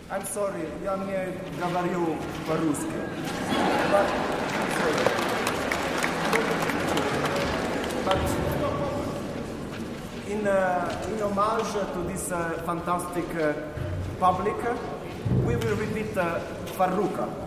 I'm sorry, я не говорю по-русски. But, but in homage to this fantastic public, we will repeat Farruka.